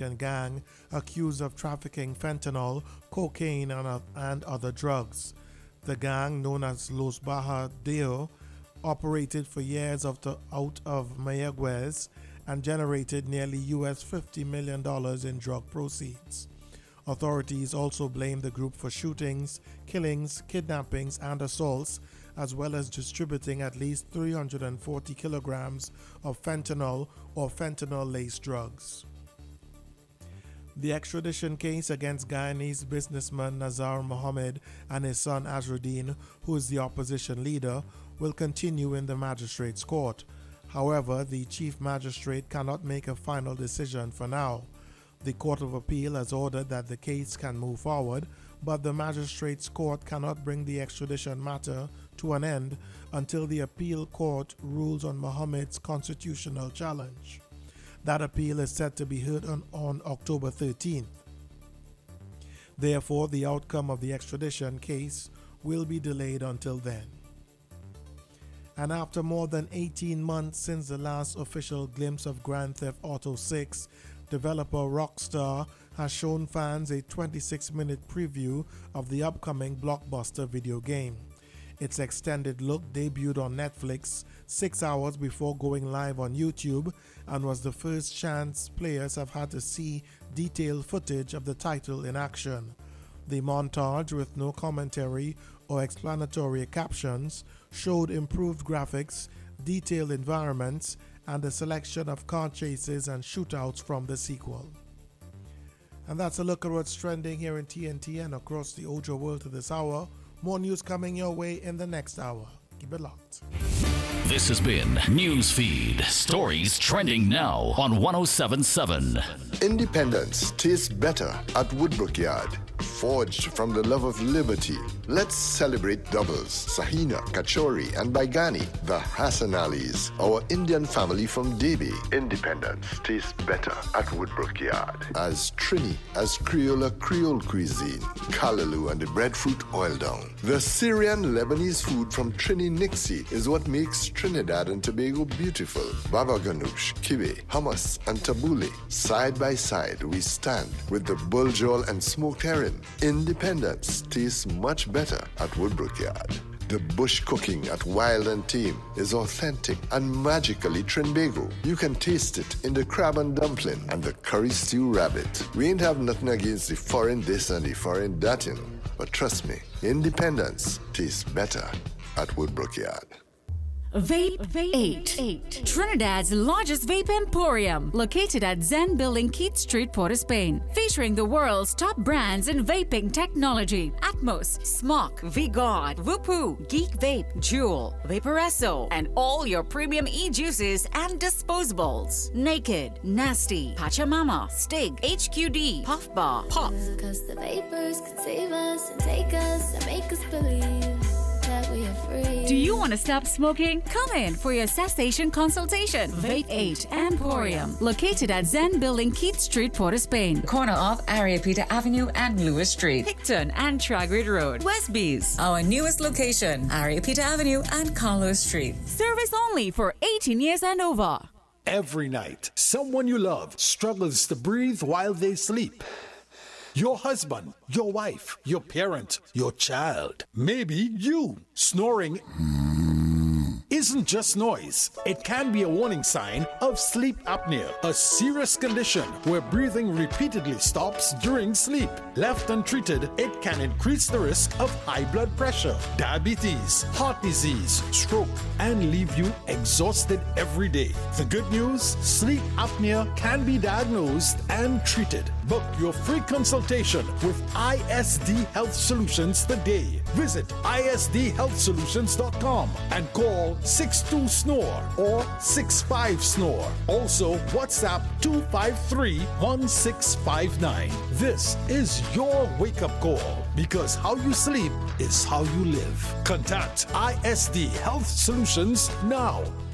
Dominican gang accused of trafficking fentanyl, cocaine, and other drugs. The gang, known as Los Bajadillo, operated for years out of Mayagüez and generated nearly US $50 million in drug proceeds. Authorities also blamed the group for shootings, killings, kidnappings, and assaults, as well as distributing at least 340 kilograms of fentanyl or fentanyl-laced drugs. The extradition case against Guyanese businessman Nazar Mohammed and his son Azruddin, who is the opposition leader, will continue in the magistrate's court. However, the chief magistrate cannot make a final decision for now. The Court of Appeal has ordered that the case can move forward, but the magistrate's court cannot bring the extradition matter to an end until the appeal court rules on Mohammed's constitutional challenge. That appeal is set to be heard on October 13th. Therefore, the outcome of the extradition case will be delayed until then. And after more than 18 months since the last official glimpse of Grand Theft Auto 6, developer Rockstar has shown fans a 26-minute preview of the upcoming blockbuster video game. Its extended look debuted on Netflix 6 hours before going live on YouTube and was the first chance players have had to see detailed footage of the title in action. The montage, with no commentary or explanatory captions, showed improved graphics, detailed environments, and a selection of car chases and shootouts from the sequel. And that's a look at what's trending here in TNT and across the Ojo world to this hour. More news coming your way in the next hour. Keep it locked. This has been Newsfeed. Stories trending now on 107.7. Independence tastes better at Woodbrook Yard. Forged from the love of liberty, let's celebrate doubles, Sahina, Kachori, and Baigani, the Hassan Alis, our Indian family from Debi. Independence tastes better at Woodbrook Yard. As Trini, as Creole cuisine, Callaloo and the breadfruit oil down. The Syrian Lebanese food from Trini Nixie is what makes Trinidad and Tobago beautiful. Baba ganoush, kibe, hummus, and tabbouleh. Side by side, we stand with the buljol and smoked herring. Independence tastes much better at Woodbrook Yard. The bush cooking at Wild and Tame is authentic and magically Trinbago. You can taste it in the crab and dumpling and the curry stew rabbit. We ain't have nothing against the foreign this and the foreign that, but trust me, Independence tastes better at Woodbrook Yard. Vape 8, Trinidad's largest vape emporium, located at Zen Building, Keith Street, Port of Spain, featuring the world's top brands in vaping technology: Atmos, Smok, V-God, Vupu, Geek Vape, Juul, Vaporesso, and all your premium e-juices and disposables. Naked, Nasty, Pachamama, Stig, HQD, Puff Bar, Pop. Cause the vapors can save us and take us and make us believe that we are free. Do you want to stop smoking? Come in for your cessation consultation. Vape 8 Emporium, located at Zen Building, Keith Street, Port of Spain, corner of Ariapita Avenue and Lewis Street, Hickton and Tragrid Road, Westbees. Our newest location, Ariapita Avenue and Carlos Street. Service only for 18 years and over. Every night, someone you love struggles to breathe while they sleep. Your husband, your wife, your parent, your child, maybe you. Snoring isn't just noise. It can be a warning sign of sleep apnea, a serious condition where breathing repeatedly stops during sleep. Left untreated, it can increase the risk of high blood pressure, diabetes, heart disease, stroke, and leave you exhausted every day. The good news, sleep apnea can be diagnosed and treated. Book your free consultation with ISD Health Solutions today. Visit isdhealthsolutions.com and call 62-SNORE or 65-SNORE. Also, WhatsApp 253-1659. This is your wake-up call, because how you sleep is how you live. Contact ISD Health Solutions now.